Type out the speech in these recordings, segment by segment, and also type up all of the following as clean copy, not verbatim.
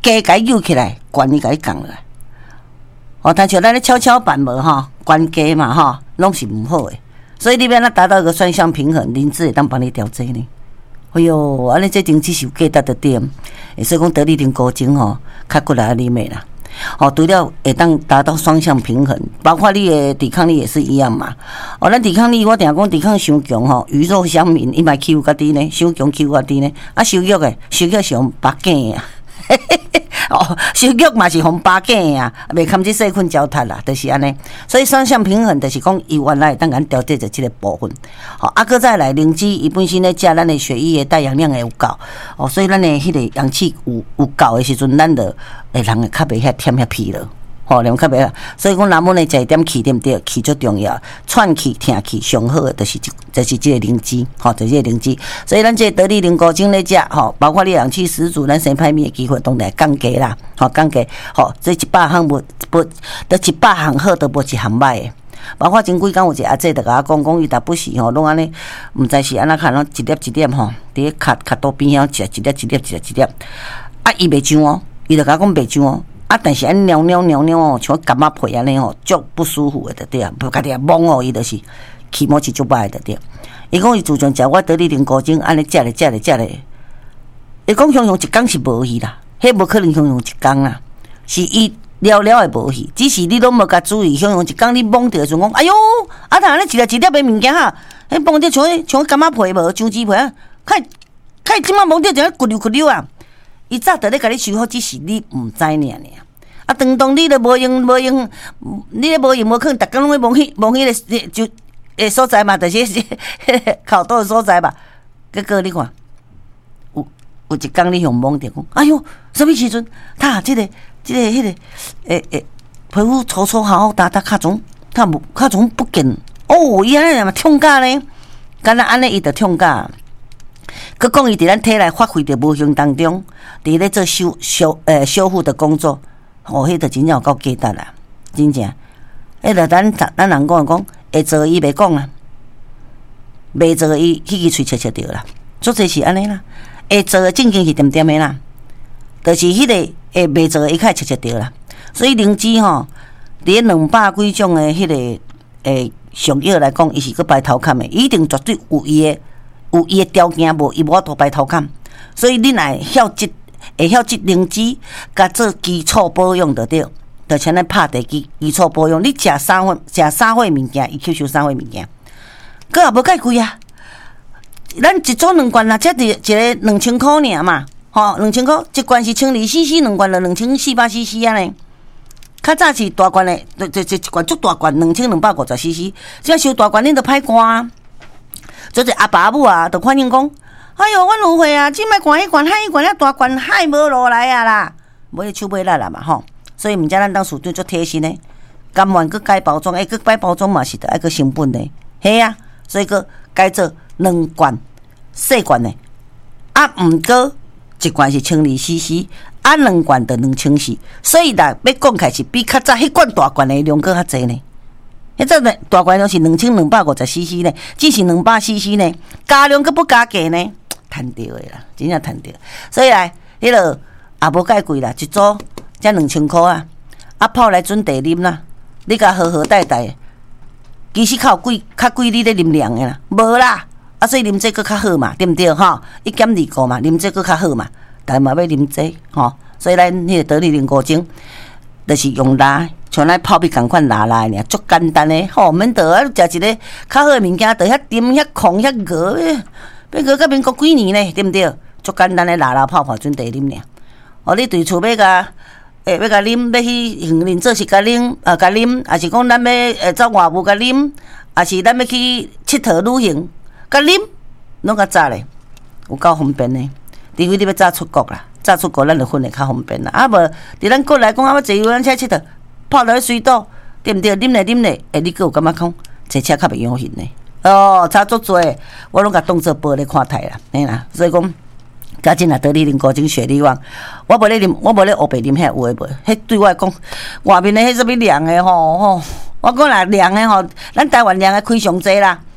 鸡该揪起来，管你该讲了。哦，但像咱咧跷跷板无吼，关鸡嘛吼，拢是唔好诶。所以你要咱达到一个双向平衡，灵芝会当帮你调节呢。哎哟，安尼这灵芝是有价值的点，所以讲得力灵高精吼，较过来啉诶啦。哦，除了会当达到双向平衡，包括你的抵抗力也是一样嘛。哦，咱抵抗力我定讲抵抗伤强吼，鱼肉乡民伊嘛气较低呢，伤强气较低呢。啊，瘦肉诶，瘦肉是互拔颈啊。哦，瘦肉嘛是互拔颈啊，袂堪这细菌糟蹋啦，就是安尼。所以双向平衡就是讲，伊原来当然调节着这个部分。好、哦，啊，搁再来灵芝，伊本身咧食咱的血液的带氧量会有够，哦，所以咱的迄个氧气有够的时阵，咱就人会较袂遐忝遐疲劳。吼，量较袂啊，所以讲咱们呢食一点气对不对？气最重要，喘气、听气上好的就是这个灵芝，吼，就是这个灵芝。所以咱这得力灵高精咧食，吼，包括你氧气十足，咱生歹面的机会当然降低啦，吼，降低，吼，这100项无，得100项好，都无一项歹的。包括前几工有一个阿姐就甲我讲，伊逐不时吼，拢安尼，毋知是安怎看，拢一粒一粒吼，伫咧脚肚边遐食一粒一粒一粒一粒，啊，伊袂上哦，伊就甲我讲袂上哦。啊，但是安尿哦，像感冒皮安尼哦，足不舒服的对啊，不家己也懵哦，伊就是起毛是足歹的对。伊讲伊自从食我得力灵高精安尼食咧，伊讲常常一工是无去啦，迄无可能常常一工啦，是伊了的无去，只是你拢无甲注意，常常一工你懵着就讲，哎哟，啊，他安尼一粒的物件哈，迄懵着像感冒皮无，像鸡皮啊，看即摆懵着就骨溜啊。伊早就咧甲你修好，只是你毋知尔。啊，当你咧无用，你咧无用，无可能逐工拢咧摸迄个就诶所在嘛，就是考倒的所在吧。结果你看，有一工你用摸着讲，哎哟，什么时阵？他迄个迄个皮肤粗好打卡种，卡种不见。哦，伊安尼嘛痛甲呢，敢若安尼伊就痛甲。佮讲伊伫咱体内发挥着无形当中，伫咧做修复的工作，哦，迄个真正有够价值啦，真正。迄个咱人讲，会做伊袂讲啦，袂做伊去喙切着啦，做这是安尼啦。会做的正经是点点的啦，就是迄个会袂做伊较切着啦。所以灵芝吼，伫200几种的迄个上药来讲，伊是个白头壳的，一定绝对有伊的条件无，伊无法度白头壳，所以你若会晓即灵芝，甲做基础保养就对，就像咱拍地基础保养，你食三货物件，伊吸收三货物件，佫也无介贵啊。咱一组2罐啦，才一个2000块尔嘛，吼，2000块一罐是1200cc， 2罐就2400cc 安尼。较早是大罐的，一罐足大罐2250cc， 这收大罐恁就歹寒啊。做者阿爸阿母啊，就反映讲，哎哟，阮有货啊，即摆罐迄罐、海迄罐、遐大罐海无落来啊啦，无迄手尾力啦嘛吼。所以毋则咱当属对足贴心的，甘愿佮改包装，佮改包装嘛是得爱佮成本的，嘿啊，所以佮改做2罐细罐的，啊，毋过一罐是1200cc， 啊，2罐就2000cc，所以啦，要讲起来是比较早迄罐大罐的量佮较济呢。迄只大罐拢是2250cc 呢，只是200cc 呢，加量佮不加价呢，赚到的啦，真正赚到。所以来，迄落也无介贵啦，一组才2000块啊，啊泡来准茶啉啦，你甲好好带带，其实较贵你咧啉凉的啦，无啦，啊所以啉这个较好嘛，对毋对吼？1.25嘛，啉这个较好嘛，但嘛要啉这吼，所以咱迄个得力灵高精，就是用拉。像咱泡米共款拉来尔，足简单诶，吼，免得啊，食一个较好诶物件，得遐甜、遐控、遐饿，要饿到民国几年呢？对毋对？足简单诶，拉泡准茶啉尔。哦，你对厝要甲啉，要去园林做是甲啉，甲啉，还是讲咱要走外务甲啉，还是咱要去佚佗旅行甲啉，拢较早咧，有够方便诶。除非你要早出国啦，早出国咱就分会较方便啦。啊无，伫咱国内讲啊，要坐游览车佚佗。泡落去水倒，对毋对？啉咧，你佫有感觉讲坐车较袂用心呢？哦，差足多，我拢甲当做宝咧看待啦，嘿啦。所以讲，家真啊得力灵高精雪力旺，我无咧啉，我无咧黑白啉遐有诶无？迄对我来讲，外面诶迄什物凉诶吼，我讲啦凉诶吼，咱台湾凉诶开上济啦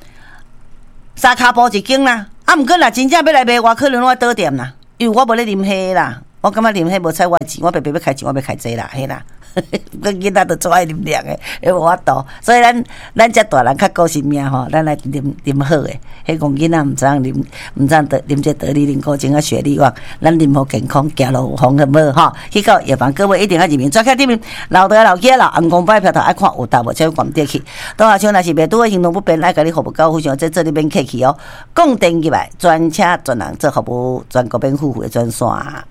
，3脚步一斤啦。啊，毋过啦，真正要来卖，我可能我倒店啦，因为我无咧啉迄啦。 我感觉啉迄无菜我钱，我白白要开钱，我要开济啦，嘿啦。个囡仔都做爱啉凉诶，迄无法度。所以咱遮大人较顾性命吼，咱来啉好诶。迄讲囡仔毋知影啉这得利啉果精啊，雪利旺，咱啉好健康，行路有风好无吼？去到药房，各位一定要入面，抓起顶面，老大老囝老红光摆票头爱看有答无，才关得去。倒下像若是袂拄诶行动不便，爱甲你服务到非常，这里免客气哦。讲电入来，专车专人做服务，全国免付费诶专线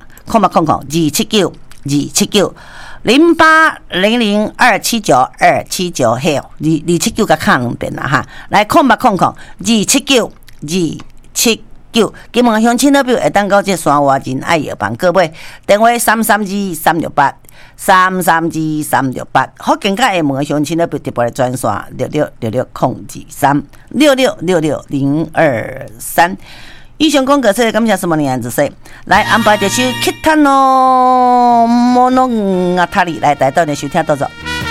，2790800279279嘿，279甲卡两遍啦哈，来279，金门乡亲那边会当到这山外人爱药房，各位电话332-368，福建甲厦门乡亲那边特别专线66660223，以上讲过这个，感谢什么样子说？来安排这首《乞滩咯摩诺阿塔里》来带到你收听到着。